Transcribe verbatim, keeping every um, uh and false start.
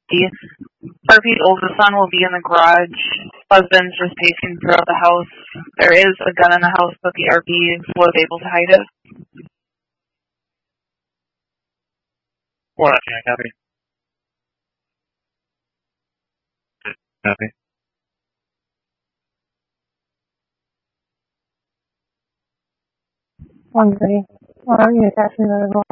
Harvey's oldest son will be in the garage. Husband's just pacing throughout the house. There is a gun in the house, but the R P was able to hide it. What? Yeah, copy. Copy. One three. Well, I'm going to catch another